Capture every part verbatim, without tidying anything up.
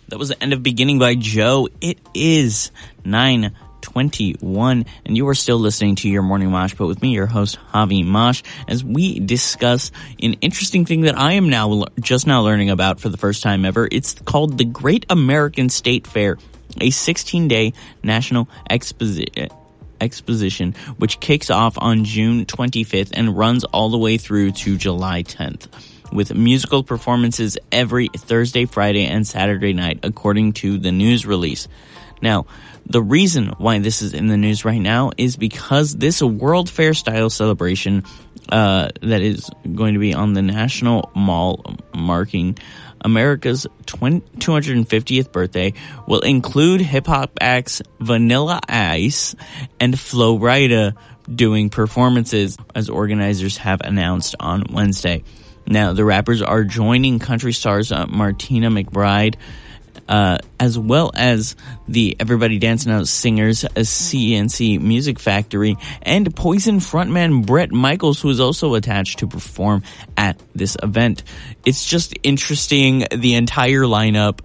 That was the End of Beginning by Joe. It is nine twenty-one, and you are still listening to your Morning Mosh Pit with me, your host, Javi Mosh, as we discuss an interesting thing that I am now just now learning about for the first time ever. It's called the Great American State Fair, a sixteen-day national exposition. exposition which kicks off on June twenty-fifth and runs all the way through to July tenth, with musical performances every Thursday, Friday, and Saturday night, according to the news release. Now, the reason why this is in the news right now is because this World Fair style celebration uh, that is going to be on the National Mall marking America's two hundred fiftieth birthday will include hip-hop acts Vanilla Ice and Flo Rida doing performances, as organizers have announced on Wednesday. Now, the rappers are joining country stars uh, Martina McBride, uh, as well as the Everybody Dancing Out singers, a C N C Music Factory, and Poison frontman Bret Michaels, who is also attached to perform at this event. It's just interesting, the entire lineup.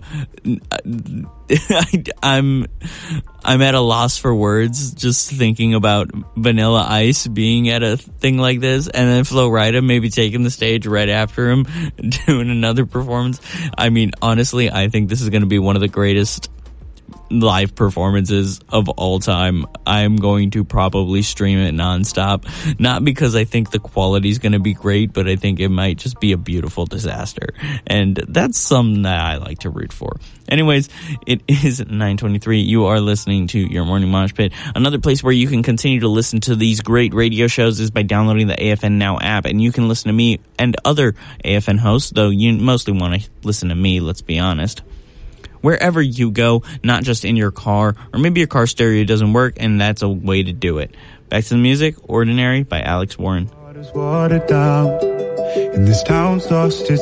I, I'm I'm at a loss for words just thinking about Vanilla Ice being at a thing like this, and then Flo Rida maybe taking the stage right after him doing another performance. I mean, honestly, I think this is going to be one of the greatest live performances of all time. I'm going to probably stream it nonstop, not because I think the quality is going to be great, but I think it might just be a beautiful disaster, and that's something that I like to root for. Anyways, it is nine twenty-three. You are listening to your Morning Mosh Pit. Another place where you can continue to listen to these great radio shows is by downloading the A F N Now app, and you can listen to me and other A F N hosts, though you mostly want to listen to me, let's be honest, wherever you go, not just in your car, or maybe your car stereo doesn't work, and that's a way to do it. Back to the music, Ordinary by Alex Warren. Water's watered down, and this town's lost its